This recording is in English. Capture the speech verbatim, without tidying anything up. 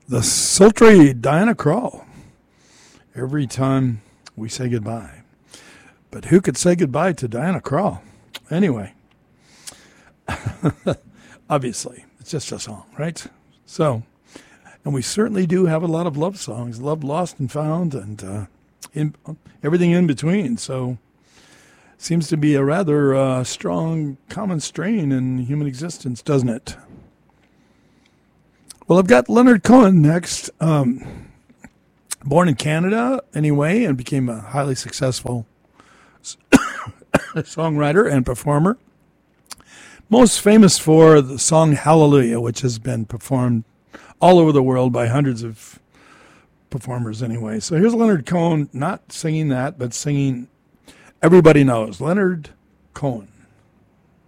The sultry Diana Krall. Every time we say goodbye. But who could say goodbye to Diana Krall? Anyway, obviously, it's just a song, right? So, and we certainly do have a lot of love songs, love lost and found, and uh, in, everything in between. So, seems to be a rather uh, strong common strain in human existence, doesn't it? Well, I've got Leonard Cohen next. Um, born in Canada, anyway, and became a highly successful songwriter and performer. Most famous for the song Hallelujah, which has been performed all over the world by hundreds of performers anyway. So here's Leonard Cohen, not singing that, but singing Everybody Knows. Leonard Cohen.